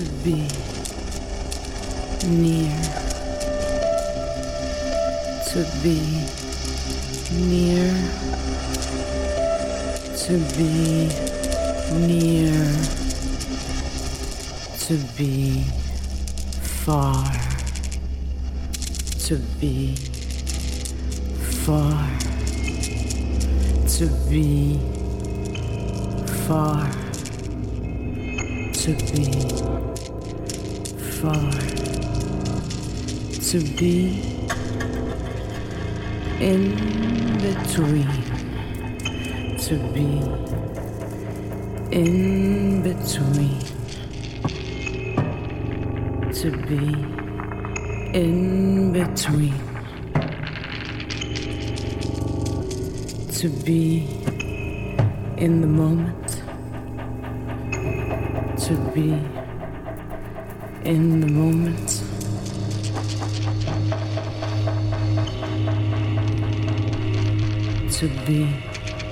to be near, to be near, to be near, to be far, to be far, to be far, to be far, to be in between, to be in between, to be in between, to be in the moment, to be in the moment, to be